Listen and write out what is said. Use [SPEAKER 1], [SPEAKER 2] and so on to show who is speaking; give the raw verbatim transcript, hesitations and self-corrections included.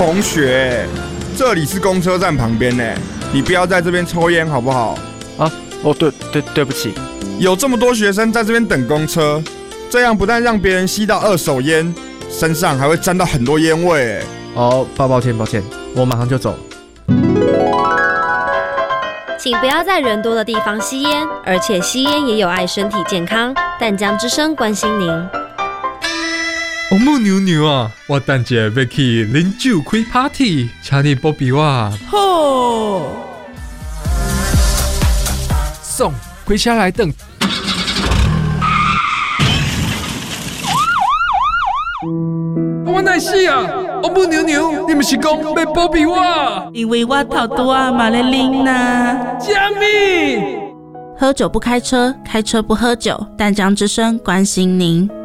[SPEAKER 1] 同学，这里是公车站旁边呢，你不要在这边抽烟好不好？
[SPEAKER 2] 啊，哦，对对对不起。
[SPEAKER 1] 有这么多学生在这边等公车，这样不但让别人吸到二手烟，身上还会沾到很多烟味。
[SPEAKER 2] 哦，抱抱歉抱歉，我马上就走。
[SPEAKER 3] 请不要在人多的地方吸烟，而且吸烟也有害身体健康。淡江之声关心您。
[SPEAKER 4] 王母娘娘啊，我等下要去啉酒开 party， 请你保庇我。
[SPEAKER 5] 好，
[SPEAKER 4] 送开车来等。我哪是啊？王母娘娘，你不是讲要保庇我？
[SPEAKER 5] 因为我头拄啊嘛咧啉呐。
[SPEAKER 4] 什么？
[SPEAKER 5] 喝酒不开车，开车不喝酒。淡江之声关心您。